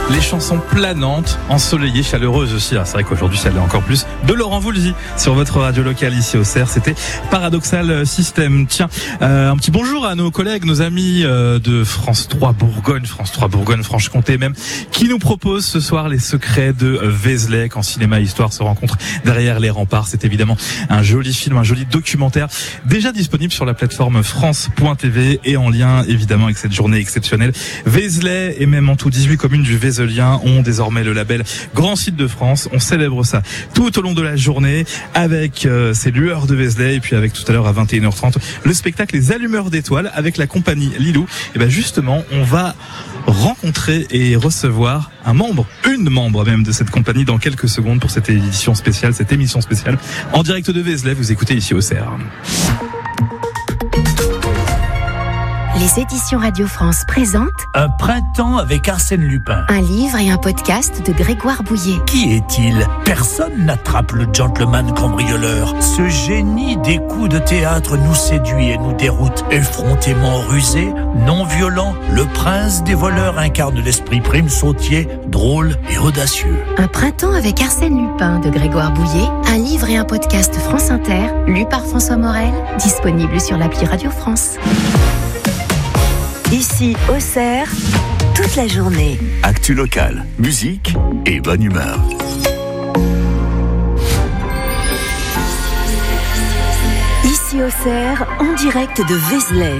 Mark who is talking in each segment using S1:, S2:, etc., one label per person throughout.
S1: Les chansons planantes, ensoleillées, chaleureuses aussi. C'est vrai qu'aujourd'hui ça l'est encore plus. De Laurent Voulzy sur votre radio locale ici au Cerf. C'était Paradoxal System. Tiens, un petit bonjour à nos collègues, nos amis de France 3 Bourgogne, Franche-Comté même, qui nous proposent ce soir les secrets de Vézelay quand cinéma et histoire se rencontrent derrière les remparts. C'est évidemment un joli film, un joli documentaire déjà disponible sur la plateforme France.tv et en lien évidemment avec cette journée exceptionnelle. Vézelay et même en tout 18 communes du Vézelien ont désormais le label Grand Site de France. On célèbre ça tout au long de la journée avec ces lueurs de Vézelay et puis avec tout à l'heure à 21h30 le spectacle Les Allumeurs d'étoiles avec la compagnie Lilou. Et ben justement, on va rencontrer et recevoir une membre même de cette compagnie dans quelques secondes pour cette émission spéciale, cette émission spéciale en direct de Vézelay. Vous écoutez ici au Cerf.
S2: Les éditions Radio France présentent
S3: Un printemps avec Arsène Lupin.
S2: Un livre et un podcast de Grégoire Bouillet.
S3: Qui est-il ? Personne n'attrape le gentleman cambrioleur. Ce génie des coups de théâtre nous séduit et nous déroute. Effrontément rusé, non violent, le prince des voleurs incarne l'esprit prime sautier, drôle et audacieux.
S2: Un printemps avec Arsène Lupin de Grégoire Bouillet. Un livre et un podcast France Inter, lu par François Morel, disponible sur l'appli Radio France. Ici, au Cerf, toute la journée.
S4: Actu locale, musique et bonne humeur.
S2: Ici, au Cerf, en direct de Vézelay.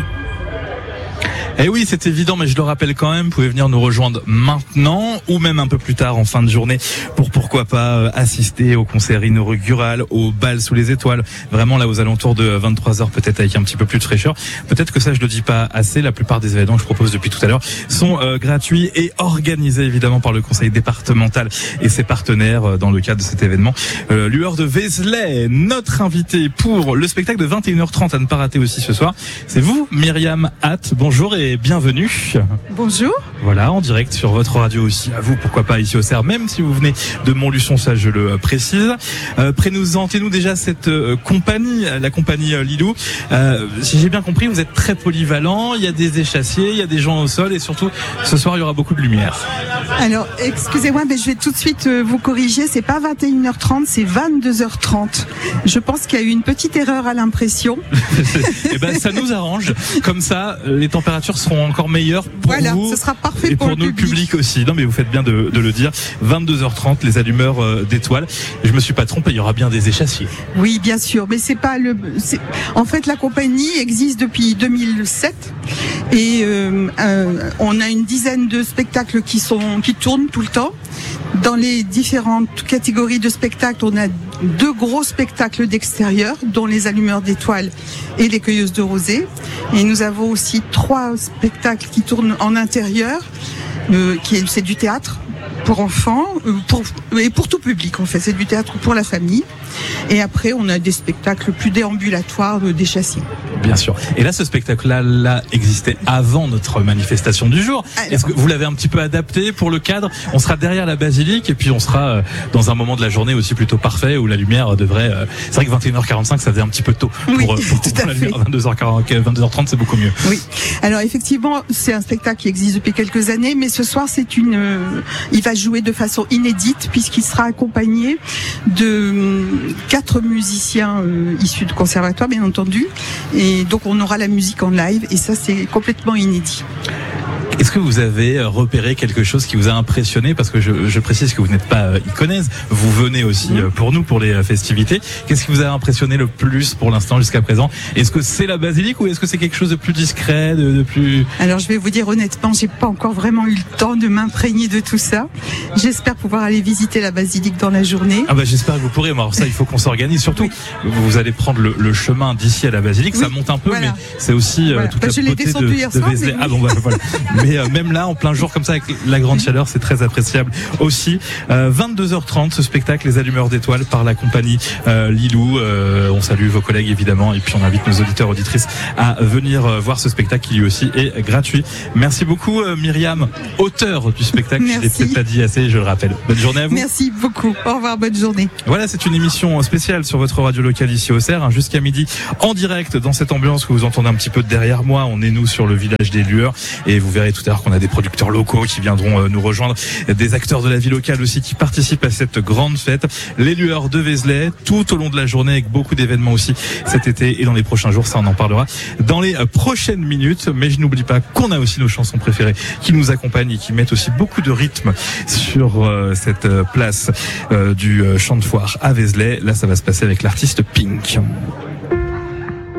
S1: Eh oui, c'est évident, mais je le rappelle quand même, vous pouvez venir nous rejoindre maintenant ou même un peu plus tard en fin de journée pour pourquoi pas assister au concert inaugural, au bal sous les étoiles, vraiment là aux alentours de 23h, peut-être avec un petit peu plus de fraîcheur. Peut-être que ça je le dis pas assez, la plupart des événements que je propose depuis tout à l'heure sont gratuits et organisés évidemment par le conseil départemental et ses partenaires dans le cadre de cet événement. Lueur de Vézelay, notre invité pour le spectacle de 21h30 à ne pas rater aussi ce soir, c'est vous, Myriam Hatt. Bonjour et bienvenue.
S5: Bonjour.
S1: Voilà, en direct sur votre radio aussi, à vous, pourquoi pas ici au Cerf, même si vous venez de Montluçon, ça je le précise. Présentez-nous déjà cette compagnie, la compagnie Lilou. Si j'ai bien compris, vous êtes très polyvalent, il y a des échassiers, il y a des gens au sol et surtout, ce soir, il y aura beaucoup de lumière.
S5: Alors, excusez-moi, mais je vais tout de suite vous corriger, c'est pas 21h30, c'est 22h30. Je pense qu'il y a eu une petite erreur à l'impression.
S1: Et ben, ça nous arrange. Comme ça, les températures seront encore meilleures pour vous.
S5: Ce sera parfait
S1: et pour
S5: le
S1: nous, le public aussi. Non, mais vous faites bien de le dire. 22h30, les allumeurs d'étoiles. Je me suis pas trompé, il y aura bien des échassiers.
S5: Oui, bien sûr, mais c'est pas en fait, la compagnie existe depuis 2007 et on a une dizaine de spectacles qui tournent tout le temps. Dans les différentes catégories de spectacles, on a 2 gros spectacles d'extérieur, dont les allumeurs d'étoiles et les cueilleuses de rosée. Et nous avons aussi 3 spectacles qui tournent en intérieur, c'est du théâtre pour enfants, et pour tout public en fait, c'est du théâtre pour la famille. Et après, on a des spectacles plus déambulatoires d'échassiers.
S1: Bien sûr. Et là, ce spectacle-là existait avant notre manifestation du jour. Alors, est-ce que vous l'avez un petit peu adapté pour le cadre ? On sera derrière la basilique et puis on sera dans un moment de la journée aussi plutôt parfait où la lumière devrait... C'est vrai que 21h45, ça faisait un petit peu tôt. Pour la lumière. 22h30, c'est beaucoup mieux.
S5: Oui. Alors effectivement, c'est un spectacle qui existe depuis quelques années, mais ce soir, il va jouer de façon inédite puisqu'il sera accompagné de 4 musiciens issus de conservatoire, bien entendu. Et donc, on aura la musique en live. Et ça, c'est complètement inédit.
S1: Est-ce que vous avez repéré quelque chose qui vous a impressionné ? Parce que je précise que vous n'êtes pas iconaise, vous venez aussi pour nous, pour les festivités. Qu'est-ce qui vous a impressionné le plus pour l'instant jusqu'à présent ? Est-ce que c'est la basilique ou est-ce que c'est quelque chose de plus discret, de plus...
S5: Alors je vais vous dire honnêtement, j'ai pas encore vraiment eu le temps de m'imprégner de tout ça. J'espère pouvoir aller visiter la basilique dans la journée.
S1: Ah bah j'espère que vous pourrez, mais alors ça il faut qu'on s'organise. Surtout, vous allez prendre le chemin d'ici à la basilique, ça monte un peu, mais c'est aussi toute la beauté de Vézelay. Ah bon, voilà. Mais même là, en plein jour comme ça, avec la grande chaleur, c'est très appréciable aussi. 22h30, ce spectacle, Les Allumeurs d'étoiles, par la compagnie Lilou. On salue vos collègues évidemment, et puis on invite nos auditeurs, auditrices à venir voir ce spectacle qui lui aussi est gratuit. Merci beaucoup Myriam, auteure du spectacle. Je l'ai peut-être pas dit assez, je le rappelle. Bonne journée à vous.
S5: Merci beaucoup. Au revoir, bonne journée.
S1: Voilà, c'est une émission spéciale sur votre radio locale ici au Cerf, jusqu'à midi, en direct dans cette ambiance que vous entendez un petit peu derrière moi. On est nous sur le village des Lueurs et vous verrez tout à l'heure qu'on a des producteurs locaux qui viendront nous rejoindre, des acteurs de la vie locale aussi qui participent à cette grande fête. Les lueurs de Vézelay tout au long de la journée avec beaucoup d'événements aussi cet été et dans les prochains jours. Ça, on en parlera dans les prochaines minutes. Mais je n'oublie pas qu'on a aussi nos chansons préférées qui nous accompagnent et qui mettent aussi beaucoup de rythme sur cette place du Champ de Foire à Vézelay. Là, ça va se passer avec l'artiste Pink.